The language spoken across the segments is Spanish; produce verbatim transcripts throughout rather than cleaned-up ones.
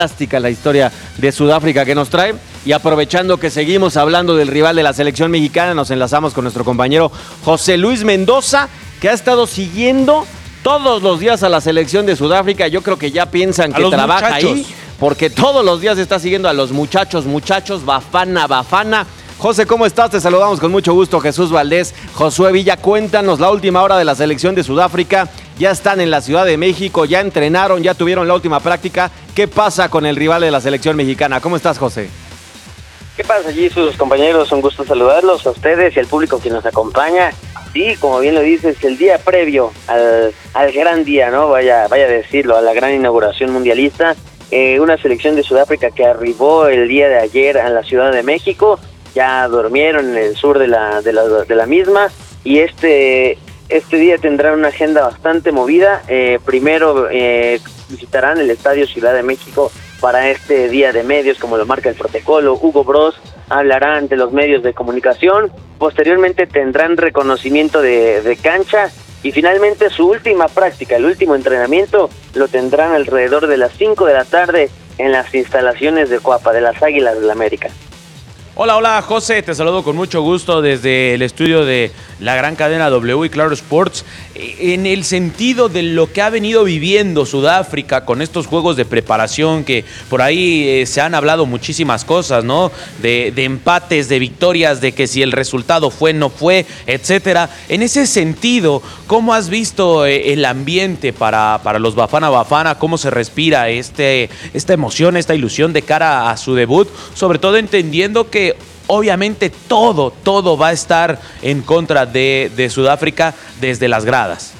fantástica la historia de Sudáfrica que nos trae. Y aprovechando que seguimos hablando del rival de la selección mexicana, nos enlazamos con nuestro compañero José Luis Mendoza, que ha estado siguiendo todos los días a la selección de Sudáfrica. Yo creo que ya piensan que trabaja muchachos. ahí, porque todos los días está siguiendo a los muchachos, muchachos, Bafana, Bafana. José, ¿cómo estás? Te saludamos con mucho gusto. Jesús Valdés, Josué Villa, cuéntanos la última hora de la selección de Sudáfrica. Ya están en la Ciudad de México, ya entrenaron, ya tuvieron la última práctica. ¿Qué pasa con el rival de la selección mexicana? ¿Cómo estás, José? ¿Qué pasa allí, sus compañeros? Un gusto saludarlos a ustedes y al público que nos acompaña. Sí, como bien lo dices, el día previo al, al gran día, ¿no? Vaya, vaya a decirlo, a la gran inauguración mundialista. Eh, una selección de Sudáfrica que arribó el día de ayer a la Ciudad de México. Ya durmieron en el sur de la, de la, de la misma. Y este, este día tendrán una agenda bastante movida. Eh, primero eh, visitarán el Estadio Ciudad de México para este día de medios, como lo marca el protocolo. Hugo Bross hablará ante los medios de comunicación. Posteriormente tendrán reconocimiento de, de cancha. Y finalmente su última práctica, el último entrenamiento, lo tendrán alrededor de las cinco de la tarde en las instalaciones de Coapa, de las Águilas del América. Hola, hola José, te saludo con mucho gusto desde el estudio de la gran cadena W y Claro Sports. En el sentido de lo que ha venido viviendo Sudáfrica con estos juegos de preparación, que por ahí eh, se han hablado muchísimas cosas, ¿no? De, de empates, de victorias, de que si el resultado fue, no fue, etcétera. En ese sentido, ¿cómo has visto eh, el ambiente para, para los Bafana Bafana? ¿Cómo se respira este, esta emoción, esta ilusión de cara a su debut? Sobre todo entendiendo que obviamente todo, todo va a estar en contra de, de Sudáfrica desde las gradas.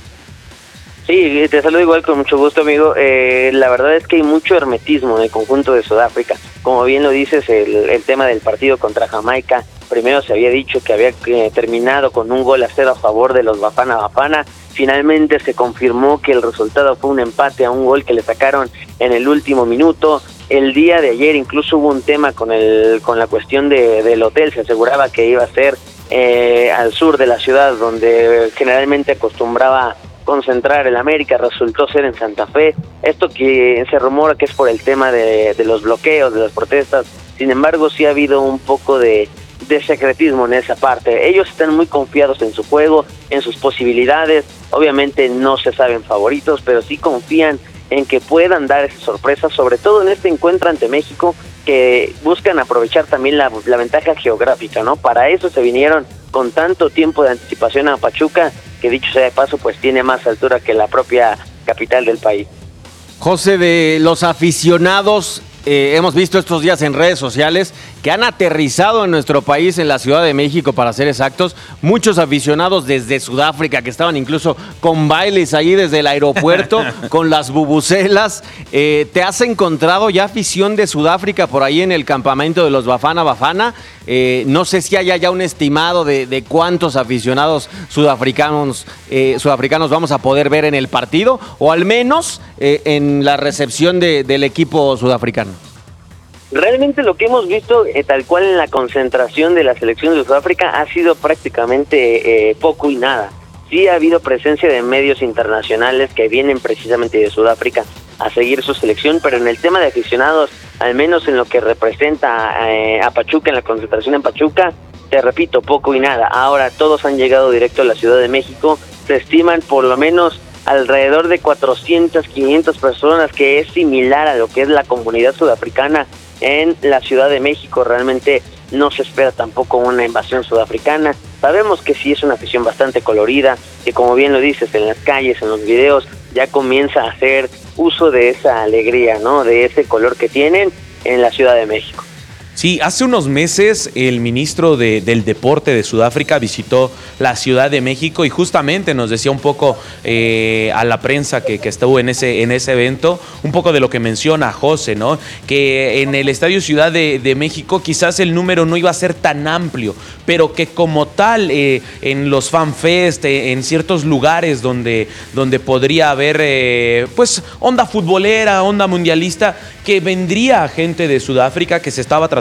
Sí, te saludo igual con mucho gusto, amigo. Eh, la verdad es que hay mucho hermetismo en el conjunto de Sudáfrica. Como bien lo dices, el, el tema del partido contra Jamaica, primero se había dicho que había eh, terminado con un gol a cero a favor de los Bafana Bafana. Finalmente se confirmó que el resultado fue un empate a un gol que le sacaron en el último minuto. El día de ayer incluso hubo un tema con el con la cuestión de, del hotel. Se aseguraba que iba a ser eh, al sur de la ciudad, donde generalmente acostumbraba concentrar el América. Resultó ser en Santa Fe. Esto que se rumora que es por el tema de, de los bloqueos, de las protestas. Sin embargo, sí ha habido un poco de, de secretismo en esa parte. Ellos están muy confiados en su juego, en sus posibilidades. Obviamente no se saben favoritos, pero sí confían en que puedan dar esa sorpresa, sobre todo en este encuentro ante México, que buscan aprovechar también la, la ventaja geográfica, ¿no? Para eso se vinieron con tanto tiempo de anticipación a Pachuca, que dicho sea de paso, pues tiene más altura que la propia capital del país. José, de los aficionados, eh, hemos visto estos días en redes sociales que han aterrizado en nuestro país, en la Ciudad de México, para ser exactos, muchos aficionados desde Sudáfrica, que estaban incluso con bailes ahí desde el aeropuerto, con las bubucelas. Eh, ¿Te has encontrado ya afición de Sudáfrica por ahí en el campamento de los Bafana Bafana? Eh, no sé si haya ya un estimado de, de cuántos aficionados sudafricanos, eh, sudafricanos vamos a poder ver en el partido, o al menos eh, en la recepción de, del equipo sudafricano. Realmente lo que hemos visto eh, tal cual en la concentración de la selección de Sudáfrica ha sido prácticamente eh, poco y nada. Sí ha habido presencia de medios internacionales que vienen precisamente de Sudáfrica a seguir su selección, pero en el tema de aficionados, al menos en lo que representa eh, a Pachuca, en la concentración en Pachuca, te repito, poco y nada. Ahora todos han llegado directo a la Ciudad de México, se estiman por lo menos alrededor de cuatrocientas, quinientas personas, que es similar a lo que es la comunidad sudafricana en la Ciudad de México. Realmente no se espera tampoco una invasión sudafricana. Sabemos que sí es una afición bastante colorida, que como bien lo dices, en las calles, en los videos, ya comienza a hacer uso de esa alegría, ¿no? De ese color que tienen en la Ciudad de México. Sí, hace unos meses el ministro de, del Deporte de Sudáfrica visitó la Ciudad de México y justamente nos decía un poco eh, a la prensa que, que estuvo en ese, en ese evento, un poco de lo que menciona José, ¿no? Que en el Estadio Ciudad de, de México quizás el número no iba a ser tan amplio, pero que como tal eh, en los fanfest, eh, en ciertos lugares donde, donde podría haber eh, pues onda futbolera, onda mundialista, que vendría gente de Sudáfrica, que se estaba tratando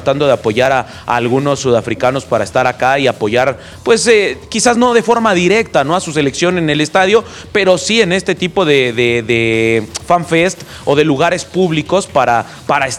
tratando de apoyar a, a algunos sudafricanos para estar acá y apoyar, pues eh, quizás no de forma directa, ¿no?, a su selección en el estadio, pero sí en este tipo de, de, de fanfest o de lugares públicos para, para